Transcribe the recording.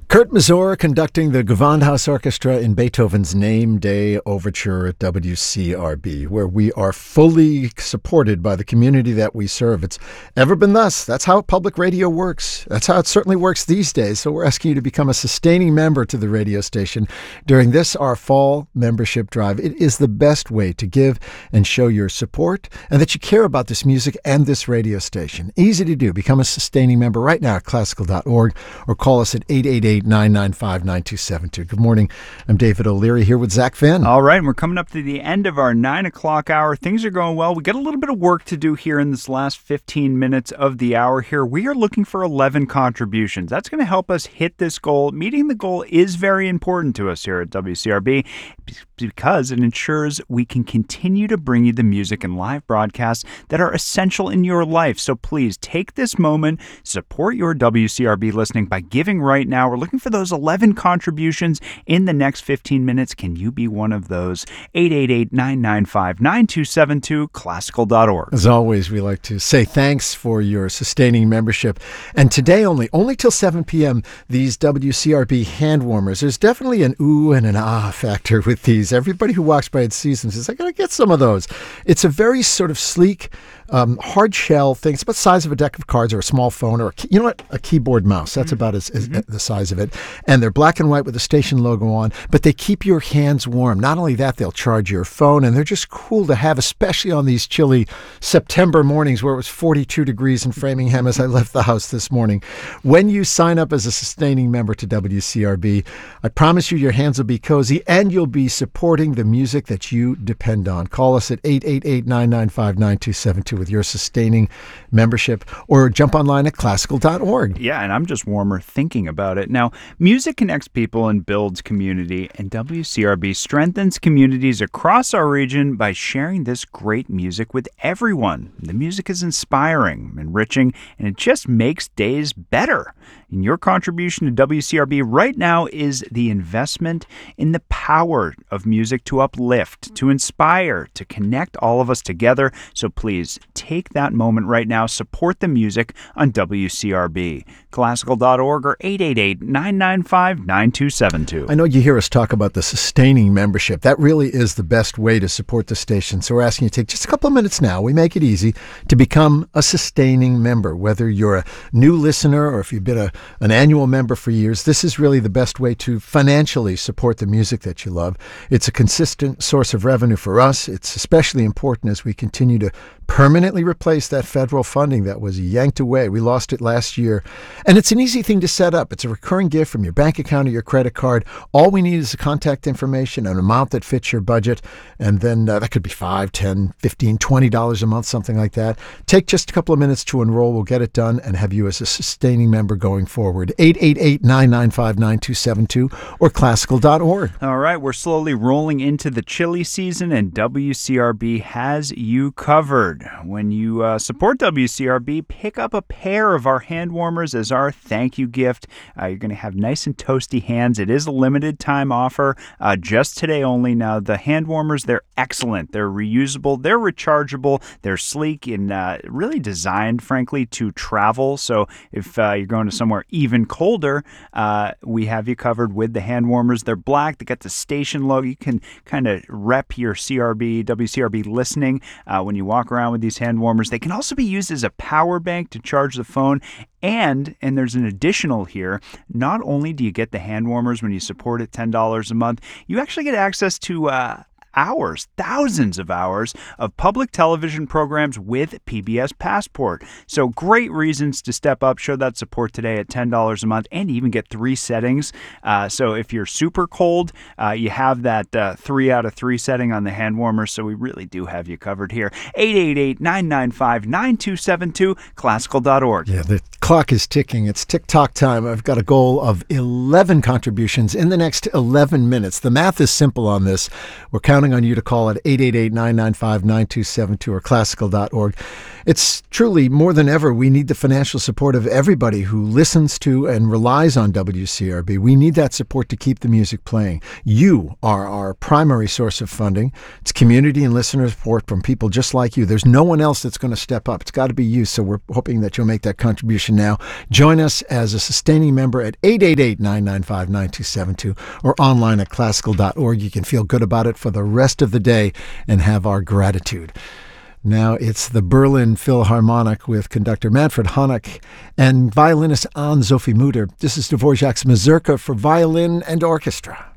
Kurt Masur conducting the Gewandhaus Orchestra in Beethoven's Name Day Overture at WCRB, where we are fully supported by the community that we serve. It's ever been thus. That's how public radio works. That's how it certainly works these days. So we're asking you to become a sustaining member to the radio station during this, our fall membership drive. It is the best way to give and show your support and that you care about this music and this radio station. Easy to do. Become a sustaining member right now at classical.org or call us at 888-995-9272. Good morning. I'm David O'Leary here with Zach Finn. All right, we're coming up to the end of our 9 o'clock hour. Things are going well. We got a little bit of work to do here in this last 15 minutes of the hour here. We are looking for 11 contributions. That's going to help us hit this goal. Meeting the goal is very important to us here at WCRB because it ensures we can continue to bring you the music and live broadcasts that are essential in your life. So please take this moment, support your WCRB listening by giving right now. We're looking for those 11 contributions in the next 15 minutes. Can you be one of those? 888-995-9272, classical.org. As always, we like to say thanks for your sustaining membership. And today only till 7 p.m., these WCRB hand warmers. There's definitely an ooh and an ah factor with these. Everybody who walks by and sees them says, I got to get some of those. It's a very sort of sleek, hard shell thing. It's about the size of a deck of cards or a small phone or, a keyboard mouse. That's about as the size of it. And they're black and white with the station logo on, but they keep your hands warm. Not only that, they'll charge your phone, and they're just cool to have, especially on these chilly September mornings where it was 42 degrees in Framingham as I left the house this morning. When you sign up as a sustaining member to WCRB, I promise you your hands will be cozy and you'll be supporting the music that you depend on. Call us at 888-995-9272 with your sustaining membership or jump online at classical.org. Yeah, and I'm just warmer thinking about it. Now, music connects people and builds community, and WCRB strengthens communities across our region by sharing this great music with everyone. The music is inspiring, enriching, and it just makes days better. And your contribution to WCRB right now is the investment in the power of music to uplift, to inspire, to connect all of us together. So please take that moment right now. Support the music on WCRB. Classical.org or 888-995-9272. I know you hear us talk about the sustaining membership. That really is the best way to support the station. So we're asking you to take just a couple of minutes now. We make it easy to become a sustaining member. Whether you're a new listener or if you've been an annual member for years, this is really the best way to financially support the music that you love. It's a consistent source of revenue for us. It's especially important as we continue to permanently replace that federal funding that was yanked away. We lost it last year. And it's an easy thing to set up. It's a recurring gift from your bank account or your credit card. All we need is the contact information, an amount that fits your budget, and then that could be $5, $10, $15, $20 a month, something like that. Take just a couple of minutes to enroll. We'll get it done and have you as a sustaining member going forward. 888-995-9272 or classical.org. All right, we're slowly rolling into the chilly season, and WCRB has you covered. When you support WCRB, pick up a pair of our hand warmers as our thank you gift. You're going to have nice and toasty hands. It is a limited time offer, just today only. Now, the hand warmers, they're excellent. They're reusable. They're rechargeable. They're sleek and really designed, frankly, to travel. So if you're going to somewhere even colder, we have you covered with the hand warmers. They're black. They got the station logo. You can kind of rep your WCRB listening when you walk around with these hand warmers. They can also be used as a power bank to charge the phone. And there's an additional here. Not only do you get the hand warmers when you support at $10 a month, you actually get access to hours, thousands of hours of public television programs with PBS Passport. So great reasons to step up, show that support today at $10 a month, and even get 3 settings. So if you're super cold, you have that 3 out of 3 setting on the hand warmer. So we really do have you covered here. 888-995-9272, classical.org. Yeah, the clock is ticking. It's tick-tock time. I've got a goal of 11 contributions in the next 11 minutes. The math is simple on this. We're counting counting on you to call at 888-995-9272 or classical.org. It's truly, more than ever, we need the financial support of everybody who listens to and relies on WCRB. We need that support to keep the music playing. You are our primary source of funding. It's community and listener support from people just like you. There's no one else that's going to step up. It's got to be you, so we're hoping that you'll make that contribution now. Join us as a sustaining member at 888-995-9272 or online at classical.org. You can feel good about it for the rest of the day and have our gratitude. Now it's the Berlin Philharmonic with conductor Manfred Honeck and violinist Anne-Sophie Mutter. This is Dvorak's Mazurka for violin and orchestra.